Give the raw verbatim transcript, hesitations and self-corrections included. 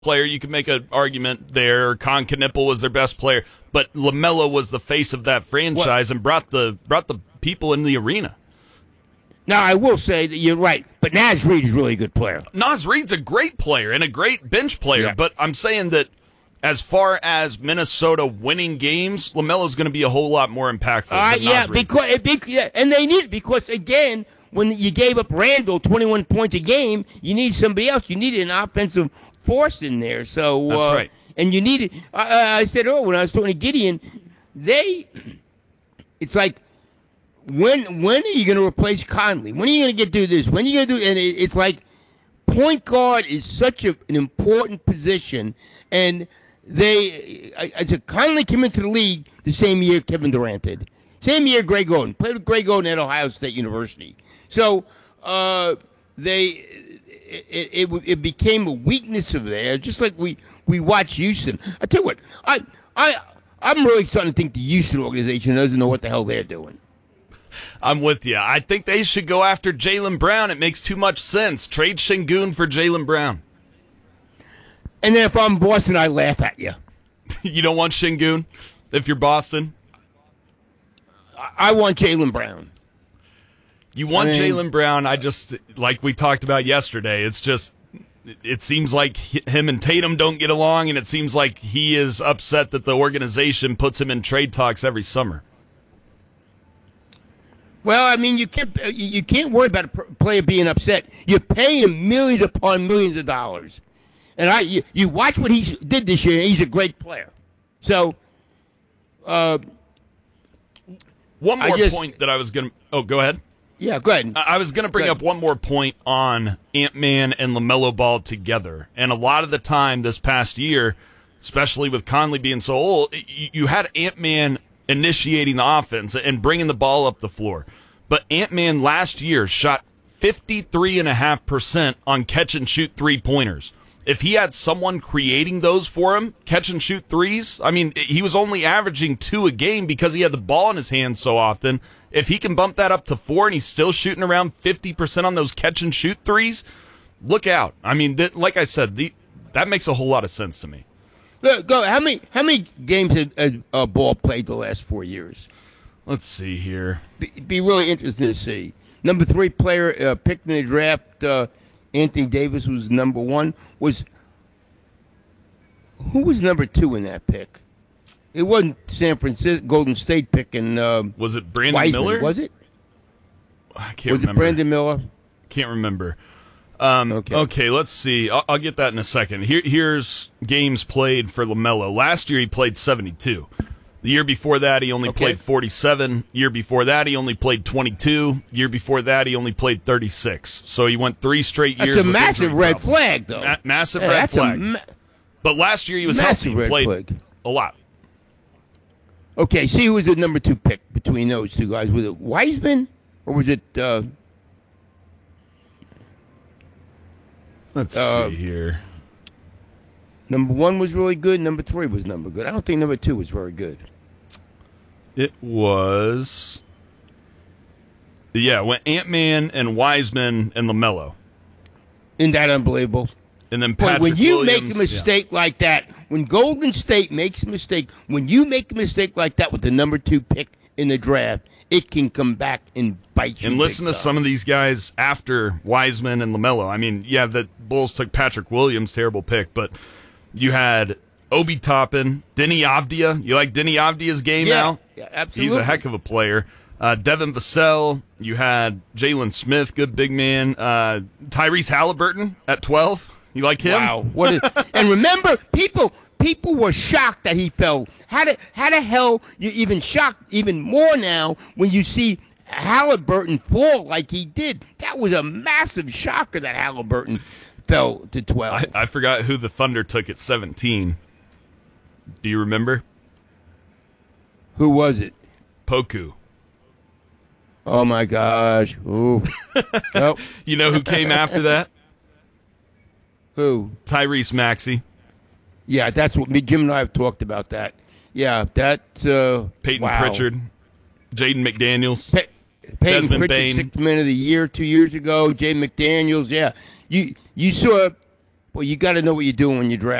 player, you could make an argument there. Con Knipple was their best player, but LaMelo was the face of that franchise what? and brought the brought the people in the arena. Now, I will say that you're right, but Naz Reid is really a good player. Naz Reid's a great player and a great bench player, yeah. but I'm saying that as far as Minnesota winning games, LaMelo's going to be a whole lot more impactful uh, than yeah, Naz Reid. Because, yeah, and they need it because, again, when you gave up Randall twenty-one points a game, you need somebody else. You needed an offensive force in there. So That's uh, right. And you needed, uh, I said earlier when I was talking to Gideon, they, it's like, when when are you going to replace Conley? When are you going to get do this? When are you going to do, and it, it's like, point guard is such a, an important position, and they, I, I said, Conley came into the league the same year Kevin Durant did. Same year Greg Oden. Played with Greg Oden at Ohio State University. So uh, they, it, it, it became a weakness of theirs, just like we, we watch Houston. I tell you what, I, I, I'm really starting to think the Houston organization doesn't know what the hell they're doing. I'm with you. I think they should go after Jaylen Brown. It makes too much sense. Trade Şengün for Jaylen Brown. And then if I'm Boston, I laugh at you. You don't want Şengün if you're Boston? I want Jaylen Brown. You want I mean, Jaylen Brown. I just, like we talked about yesterday, it's just, it seems like him and Tatum don't get along, and it seems like he is upset that the organization puts him in trade talks every summer. Well, I mean, you can't you can't worry about a player being upset. You're paying him millions upon millions of dollars, and I you, you watch what he did this year. And he's a great player. So, uh, one more just, point that I was going to. Oh, go ahead. Yeah, go ahead. I was going to bring up one more point on Ant-Man and LaMelo Ball together, and a lot of the time this past year, especially with Conley being so old, you had Ant-Man initiating the offense and bringing the ball up the floor. But Ant-Man last year shot fifty-three point five percent on catch-and-shoot three-pointers. If he had someone creating those for him, catch-and-shoot threes, I mean, he was only averaging two a game because he had the ball in his hands so often. If he can bump that up to four and he's still shooting around fifty percent on those catch-and-shoot threes, look out. I mean, th- like I said, the, that makes a whole lot of sense to me. Look, go. How many how many games has uh, uh, Ball played the last four years? Let's see here. Be, be really interesting to see. Number three player uh, picked in the draft, uh, Anthony Davis was number one. Was who was number two in that pick? It wasn't San Francisco Golden State picking. Uh, was it Brandon Wiseman, Miller? Was it? I can't was remember. Was it Brandon Miller? Can't remember. Um, okay. okay, let's see. I'll, I'll get that in a second. Here, here's games played for LaMelo. Last year he played seventy-two. The year before that he only okay. played forty-seven. Year before that he only played twenty-two. Year before that he only played thirty-six. So he went three straight years. That's a with massive red problems. flag, though. Ma- massive yeah, red flag. Ma- but last year he was massive healthy. He played flag. a lot. Okay, see who was the number two pick between those two guys. Was it Wiseman or was it? Uh, Let's uh, see here. Number one was really good. Number three was number good. I don't think number two was very good. It was, yeah, went Ant-Man and Wiseman and LaMelo. Isn't that unbelievable? And then Patrick Boy, when you Williams, make a mistake yeah. like that, when Golden State makes a mistake, when you make a mistake like that with the number two pick in the draft, it can come back and bite you. And listen to up. some of these guys after Wiseman and LaMelo. I mean, yeah, the Bulls took Patrick Williams, terrible pick, but you had Obi Toppin, Denny Avdia. You like Denny Avdia's game yeah, now? Yeah, absolutely. He's a heck of a player. Uh, Devin Vassell. You had Jalen Smith, good big man. Uh, Tyrese Halliburton at twelve. You like him? Wow. What is, and remember, people people were shocked that he fell. How the, how the hell you even shocked even more now when you see Halliburton fall like he did? That was a massive shocker that Halliburton fell to twelve. I, I forgot who the Thunder took at seventeen. Do you remember? Who was it? Poku. Oh, my gosh. Ooh. Nope. You know who came after that? Who? Tyrese Maxey. Yeah, that's what me, Jim and I have talked about that. Yeah, that. Uh, Peyton wow. Pritchard, Jaden McDaniels, Pe- Peyton Desmond Pritchard, Bane. sixth man of the year two years ago. Jaden McDaniels. Yeah, you you saw But you got to know what you're doing when you draft.